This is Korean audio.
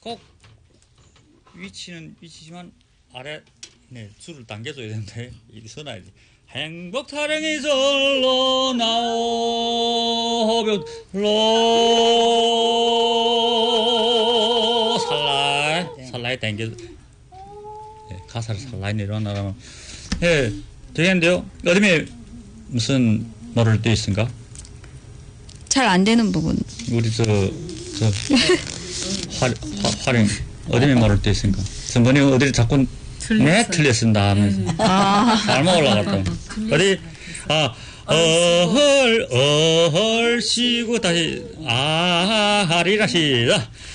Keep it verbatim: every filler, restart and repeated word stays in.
꼭 위치는 위치지만 아래 네 줄을 당겨줘야 되는데 이 서놔야지. 행복 타령이 절로 나오며 로 살라이 살라이 당겨 네, 가사를 살라이 내려놔라면 예 되겠는데요. 어둠에 무슨 모를 때 있습니까? 잘 안 되는 부분. 우리 저 저 활용 어둠에 모를 때 있습니까? 선배님 어디 자꾸 네 틀렸습니다 하면서 아. 잘못 올라갔다. 어디 아 어헐 어헐 쉬고 다시 아 하리라 시다